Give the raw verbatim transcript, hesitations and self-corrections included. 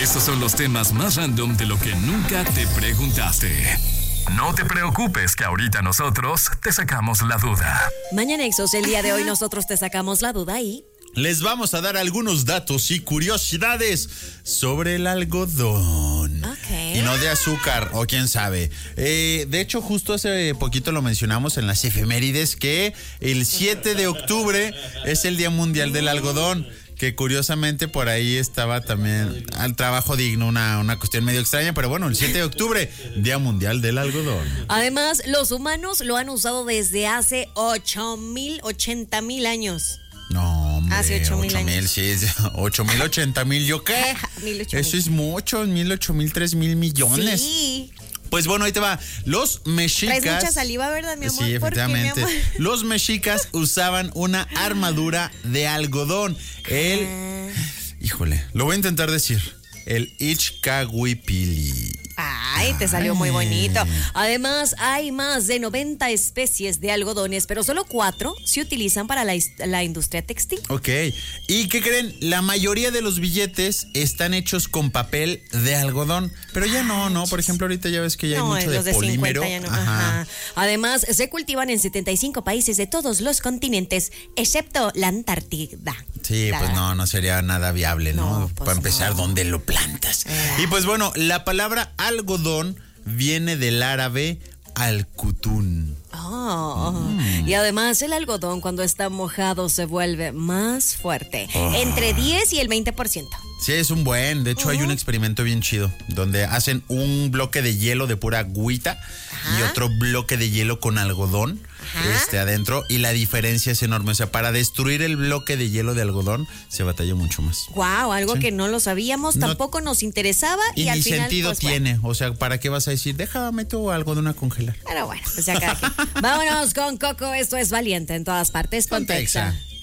Estos son los temas más random de lo que nunca te preguntaste. No te preocupes, que ahorita nosotros te sacamos la duda. Mañanexos, el día de hoy nosotros te sacamos la duda y... les vamos a dar algunos datos y curiosidades sobre el algodón. Ok. Y no de azúcar, o quién sabe. Eh, de hecho, justo hace poquito lo mencionamos en las efemérides, que el siete de octubre es el Día Mundial del Algodón. Que curiosamente por ahí estaba también al trabajo digno, una, una cuestión medio extraña, pero bueno, el siete de octubre, Día Mundial del Algodón. Además, los humanos lo han usado desde hace ocho mil, ochenta mil años. No, hombre, hace ocho mil años. Sí, ocho mil, ochenta mil, ¿yo qué? Mil, ocho Eso mil. es mucho, mil, ocho mil, tres mil millones. Sí. Pues bueno, ahí te va. Los mexicas... Traes mucha saliva, ¿verdad, mi amor? Sí, ¿Por qué, efectivamente. mi amor? Los mexicas usaban una armadura de algodón. El... Ah. Híjole, lo voy a intentar decir. El Ichcahuipili. Ay, te salió muy bonito. Además, hay más de noventa especies de algodones, pero solo cuatro se utilizan para la, la industria textil. Ok. ¿Y qué creen? La mayoría de los billetes están hechos con papel de algodón. Pero ya no, ¿no? Por ejemplo, ahorita ya ves que ya hay No, mucho los de de polímero. cincuenta ya no. Ajá. Ajá. Además, se cultivan en setenta y cinco países de todos los continentes, excepto la Antártida. Sí, pues no, no sería nada viable, ¿no? No, pues Para empezar, no. ¿dónde lo plantas? Eh. Y pues bueno, la palabra algodón viene del árabe al-kutun. Oh. Mm. Y además el algodón cuando está mojado se vuelve más fuerte, Oh. entre diez y el veinte por ciento. Sí, es un buen. De hecho, hay un experimento bien chido donde hacen un bloque de hielo de pura agüita y Ajá. otro bloque de hielo con algodón Ajá. este adentro, y la diferencia es enorme. O sea, para destruir el bloque de hielo de algodón se batalla mucho más. Wow, algo Sí. que no lo sabíamos, No- tampoco nos interesaba y, Y al ni final sentido pues, bueno. tiene. O sea, ¿para qué vas a decir, déjame tú algodón a congelar? Pero bueno, pues ya cada quien. Vámonos con Coco, esto es Valiente en todas partes. Ponte Ponte Exa. Exa.